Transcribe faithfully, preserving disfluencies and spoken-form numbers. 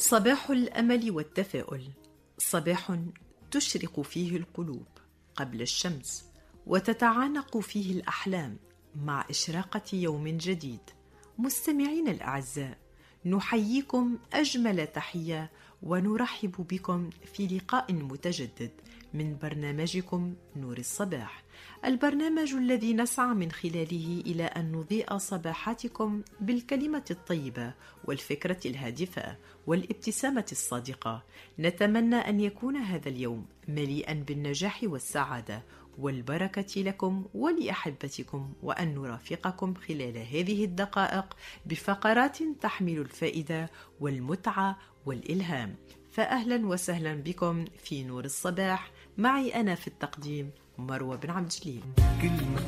صباح الأمل والتفاؤل، صباح تشرق فيه القلوب قبل الشمس وتتعانق فيه الأحلام مع إشراقة يوم جديد. مستمعين الأعزاء، نحييكم أجمل تحية ونرحب بكم في لقاء متجدد من برنامجكم نور الصباح، البرنامج الذي نسعى من خلاله إلى أن نضيء صباحاتكم بالكلمة الطيبة والفكرة الهادفة والابتسامة الصادقة. نتمنى أن يكون هذا اليوم مليئا بالنجاح والسعادة والبركة لكم ولأحبتكم، وأن نرافقكم خلال هذه الدقائق بفقرات تحمل الفائدة والمتعة والإلهام. فأهلا وسهلا بكم في نور الصباح، معي أنا في التقديم مروة بن عبد الجليل. كلمة